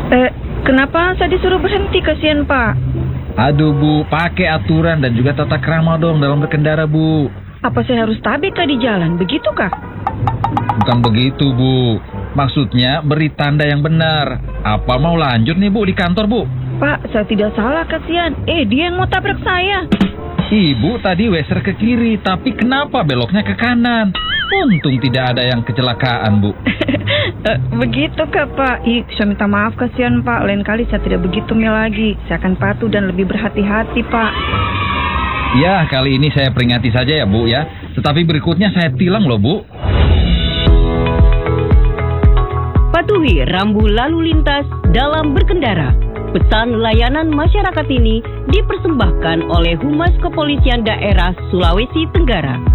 Kenapa saya disuruh berhenti, kasihan Pak? Aduh Bu, pakai aturan dan juga tata krama dong dalam berkendara Bu. Apa saya harus tabik di jalan, begitukah? Bukan begitu Bu, maksudnya beri tanda yang benar. Apa mau lanjut nih Bu di kantor Bu? Pak, saya tidak salah, kasihan. Dia yang mau tabrak saya. Ibu tadi weser ke kiri, tapi kenapa beloknya ke kanan? Untung tidak ada yang kecelakaan Bu. Begitu kah Pak? Saya minta maaf, kasihan Pak. Lain kali saya tidak begitu lagi. Saya akan patuh dan lebih berhati-hati Pak. Ya, kali ini saya peringati saja ya Bu ya. Tetapi berikutnya saya tilang loh Bu. Patuhi rambu lalu lintas dalam berkendara. Pesan layanan masyarakat ini dipersembahkan oleh Humas Kepolisian Daerah Sulawesi Tenggara.